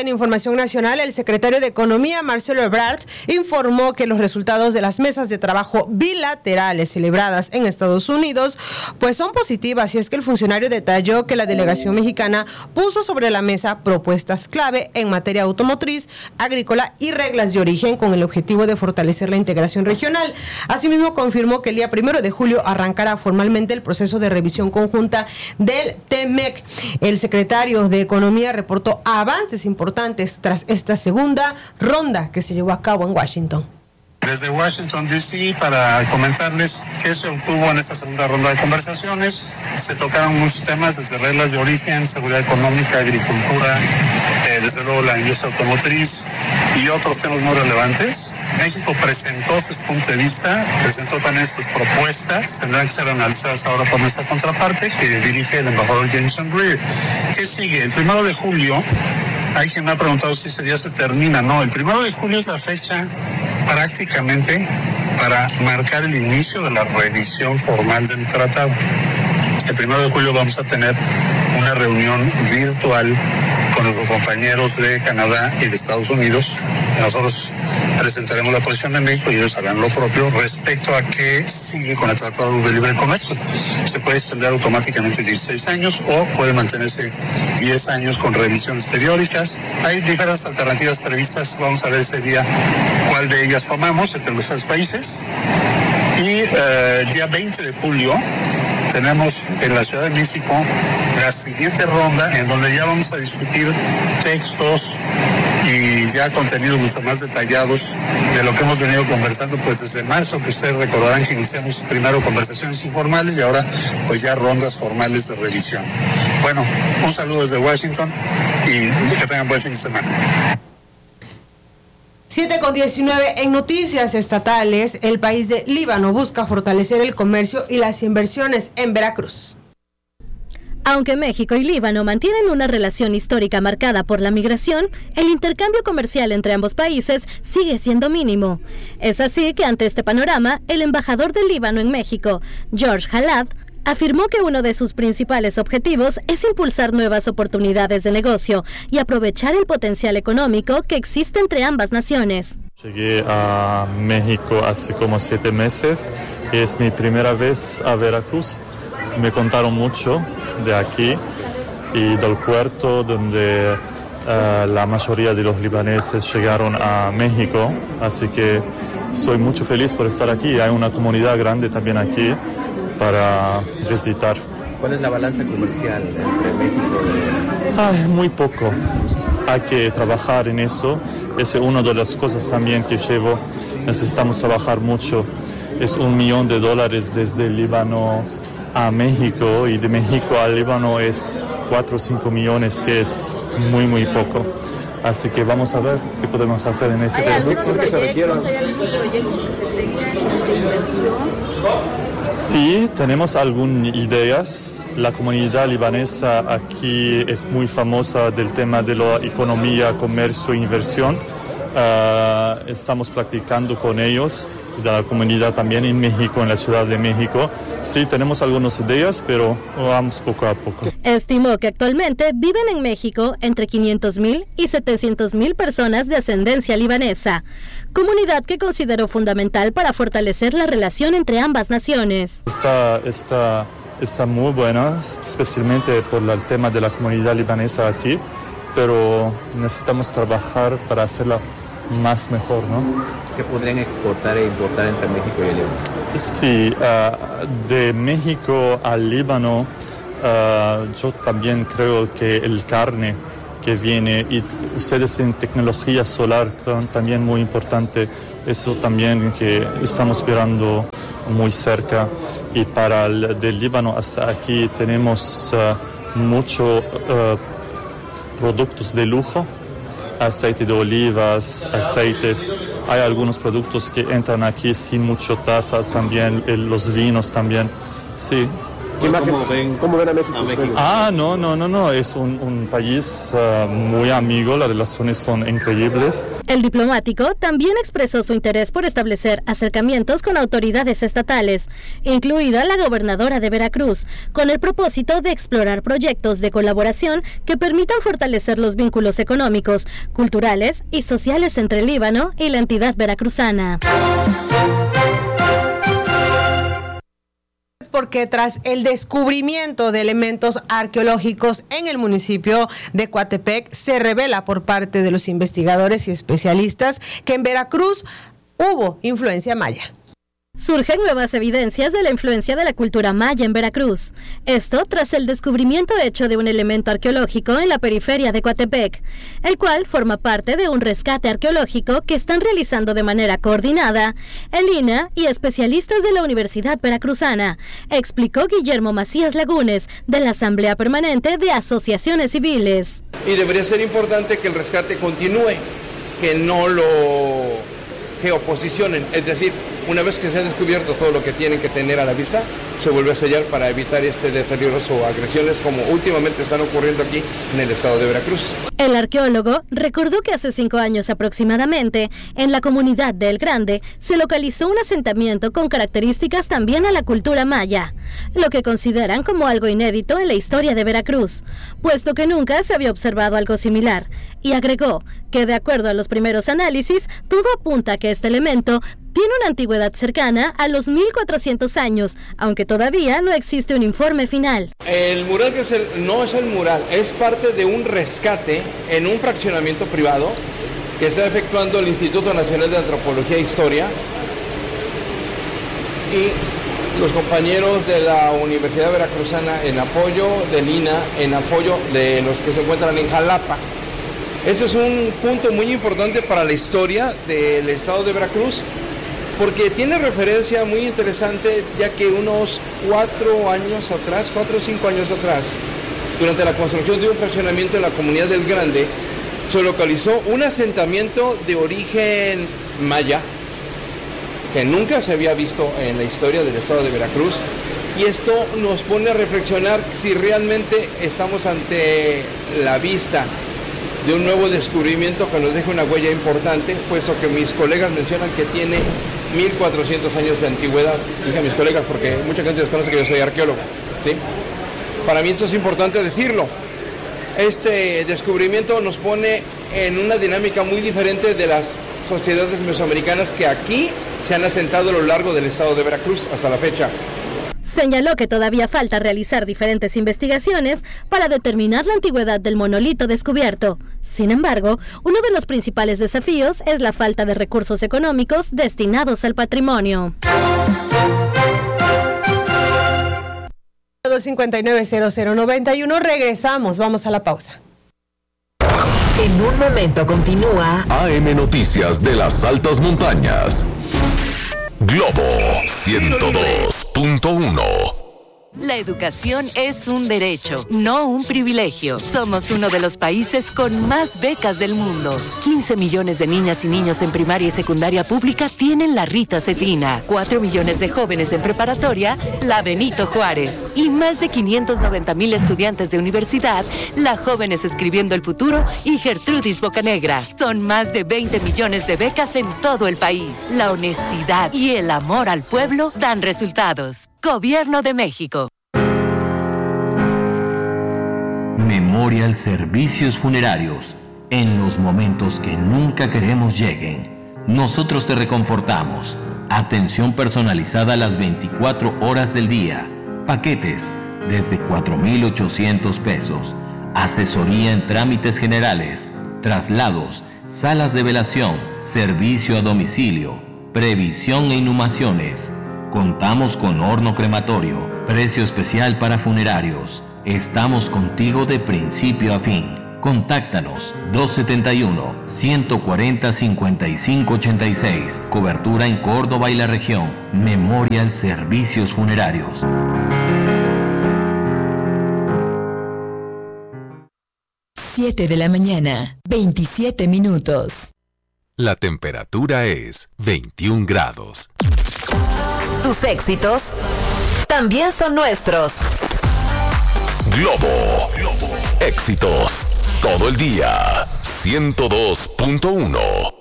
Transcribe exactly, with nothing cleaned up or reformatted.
en Información Nacional, el secretario de Economía, Marcelo Ebrard, informó que los resultados de las mesas de trabajo bilaterales celebradas en Estados Unidos pues son positivas, y es que el funcionario detalló que la delegación mexicana puso sobre la mesa propuestas clave en materia automotriz, agrícola y reglas de origen con el objetivo de fortalecer la integración regional. Asimismo, confirmó que el día primero de julio arrancará formalmente el proceso de revisión conjunta del T M E C. El secretario de Economía reportó avances importantes tras esta segunda ronda que se llevó a cabo en Washington. Desde Washington, D C, para comentarles que se obtuvo en esta segunda ronda de conversaciones. Se tocaron muchos temas, desde reglas de origen, seguridad económica, agricultura, eh, desde luego la industria automotriz y otros temas muy relevantes. México presentó su punto de vista, presentó también sus propuestas, tendrán que ser analizadas ahora por nuestra contraparte, que dirige el embajador Jameson Greer. ¿Qué sigue? El primero de julio, hay quien me ha preguntado si ese día se termina. No, el primero de julio es la fecha prácticamente para marcar el inicio de la revisión formal del tratado. El primero de julio vamos a tener una reunión virtual con nuestros compañeros de Canadá y de Estados Unidos. Nosotros presentaremos la posición de México y ellos harán lo propio respecto a qué sigue con el Tratado de Libre Comercio. Se puede extender automáticamente dieciséis años o puede mantenerse diez años con revisiones periódicas. Hay diferentes alternativas previstas. Vamos a ver ese día cuál de ellas tomamos entre los tres países. Y eh, el día veinte de julio tenemos en la Ciudad de México la siguiente ronda, en donde ya vamos a discutir textos y ya contenidos mucho más detallados de lo que hemos venido conversando pues desde marzo, que ustedes recordarán que iniciamos primero conversaciones informales y ahora pues ya rondas formales de revisión. Bueno, un saludo desde Washington y que tengan buen fin de semana. siete con diecinueve en noticias estatales. El país de Líbano busca fortalecer el comercio y las inversiones en Veracruz. Aunque México y Líbano mantienen una relación histórica marcada por la migración, el intercambio comercial entre ambos países sigue siendo mínimo. Es así que ante este panorama, el embajador del Líbano en México, George Halad, afirmó que uno de sus principales objetivos es impulsar nuevas oportunidades de negocio y aprovechar el potencial económico que existe entre ambas naciones. Llegué a México hace como siete meses. Es mi primera vez a Veracruz. Me contaron mucho de aquí y del puerto donde uh, la mayoría de los libaneses llegaron a México. Así que soy mucho feliz por estar aquí. Hay una comunidad grande también aquí para visitar. ¿Cuál es la balanza comercial entre México y...? Ay, muy poco. Hay que trabajar en eso. Es una de las cosas también que llevo. Necesitamos trabajar mucho. Es un millón de dólares desde el Líbano a México y de México al Líbano es cuatro o cinco millones, que es muy, muy poco. Así que vamos a ver qué podemos hacer en este producto. ¿Hay proyectos, hay algunos proyectos que se tengan de inversión? Sí, tenemos algunas ideas. La comunidad libanesa aquí es muy famosa del tema de la economía, comercio e inversión. Uh, estamos practicando con ellos, de la comunidad también en México, en la Ciudad de México. Sí, tenemos algunas ideas, pero vamos poco a poco. Estimó que actualmente viven en México entre quinientos mil y setecientos mil personas de ascendencia libanesa, comunidad que consideró fundamental para fortalecer la relación entre ambas naciones. Está, está, está muy buena, especialmente por el tema de la comunidad libanesa aquí, pero necesitamos trabajar para hacerla más mejor, ¿no? ¿Qué podrían exportar e importar entre México y el Líbano? Sí, uh, de México al Líbano, uh, yo también creo que el carne que viene, y ustedes en tecnología solar también muy importante, eso también que estamos esperando muy cerca. Y para el del Líbano hasta aquí tenemos uh, muchos uh, productos de lujo, aceite de olivas, aceites. Hay algunos productos que entran aquí sin mucho tasas también, los vinos también. Sí, ¿Qué más ¿Cómo, ven, ¿Cómo ven a México? A México? Ah, no, no, no, no, es un, un país uh, muy amigo, las relaciones son increíbles. El diplomático también expresó su interés por establecer acercamientos con autoridades estatales, incluida la gobernadora de Veracruz, con el propósito de explorar proyectos de colaboración que permitan fortalecer los vínculos económicos, culturales y sociales entre el Líbano y la entidad veracruzana. Porque tras el descubrimiento de elementos arqueológicos en el municipio de Coatepec, se revela por parte de los investigadores y especialistas que en Veracruz hubo influencia maya. Surgen nuevas evidencias de la influencia de la cultura maya en Veracruz. Esto tras el descubrimiento hecho de un elemento arqueológico en la periferia de Coatepec, el cual forma parte de un rescate arqueológico que están realizando de manera coordinada el I N A y especialistas de la Universidad Veracruzana, explicó Guillermo Macías Lagunes, de la Asamblea Permanente de Asociaciones Civiles. Y debería ser importante que el rescate continúe, que no lo geoposicionen, es decir, una vez que se ha descubierto todo lo que tienen que tener a la vista, se vuelve a sellar para evitar este deterioro o agresiones como últimamente están ocurriendo aquí en el estado de Veracruz. El arqueólogo recordó que hace cinco años aproximadamente, en la comunidad de El Grande, se localizó un asentamiento con características también a la cultura maya, lo que consideran como algo inédito en la historia de Veracruz, puesto que nunca se había observado algo similar, y agregó que de acuerdo a los primeros análisis, todo apunta a que este elemento tiene una antigüedad cercana a los mil cuatrocientos años, aunque todavía no existe un informe final. El mural que es el, no es el mural, es parte de un rescate en un fraccionamiento privado que está efectuando el Instituto Nacional de Antropología e Historia y los compañeros de la Universidad Veracruzana en apoyo del I N A, en apoyo de los que se encuentran en Jalapa. Ese es un punto muy importante para la historia del estado de Veracruz, porque tiene referencia muy interesante, ya que unos cuatro años atrás, cuatro o cinco años atrás, durante la construcción de un fraccionamiento en la comunidad del Grande, se localizó un asentamiento de origen maya, que nunca se había visto en la historia del estado de Veracruz, y esto nos pone a reflexionar si realmente estamos ante la vista de un nuevo descubrimiento que nos deja una huella importante, puesto que mis colegas mencionan que tiene mil cuatrocientos años de antigüedad. Dije a mis colegas porque mucha gente desconoce que yo soy arqueólogo, ¿sí? Para mí esto es importante decirlo. Este descubrimiento nos pone en una dinámica muy diferente de las sociedades mesoamericanas que aquí se han asentado a lo largo del estado de Veracruz hasta la fecha. Señaló que todavía falta realizar diferentes investigaciones para determinar la antigüedad del monolito descubierto. Sin embargo, uno de los principales desafíos es la falta de recursos económicos destinados al patrimonio. dos cincuenta y nueve, cero cero noventa y uno, regresamos, vamos a la pausa. En un momento continúa A M Noticias de las Altas Montañas. Globo ciento dos punto uno. La educación es un derecho, no un privilegio. Somos uno de los países con más becas del mundo. quince millones de niñas y niños en primaria y secundaria pública tienen la Rita Cetina. cuatro millones de jóvenes en preparatoria, la Benito Juárez. Y más de quinientos noventa mil estudiantes de universidad, la Jóvenes Escribiendo el Futuro y Gertrudis Bocanegra. Son más de veinte millones de becas en todo el país. La honestidad y el amor al pueblo dan resultados. Gobierno de México. Memorial Servicios Funerarios. En los momentos que nunca queremos lleguen, nosotros te reconfortamos. Atención personalizada las veinticuatro horas del día. Paquetes desde cuatro mil ochocientos pesos. Asesoría en trámites generales, traslados, salas de velación, servicio a domicilio, previsión e inhumaciones. Contamos con horno crematorio, precio especial para funerarios. Estamos contigo de principio a fin. Contáctanos dos setenta y uno, ciento cuarenta, cincuenta y cinco ochenta y seis. Cobertura en Córdoba y la región. Memorial Servicios Funerarios. siete de la mañana, veintisiete minutos. La temperatura es veintiún grados. Tus éxitos también son nuestros. Globo. Éxitos todo el día. ciento dos punto uno.